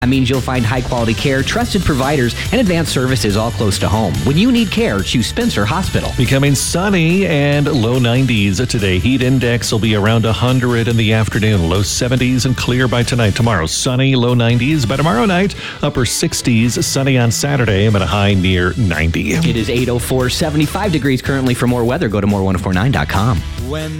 That means you'll find high-quality care, trusted providers, and advanced services all close to home. When you need care, choose Spencer Hospital. Becoming sunny and low 90s today. Heat index will be around 100 in the afternoon. Low 70s and clear by tonight. Tomorrow, sunny, low 90s. By tomorrow night, upper 60s. Sunny on Saturday, but a high near 90. It is 8:04, 75 degrees currently. For more weather, go to more1049.com. When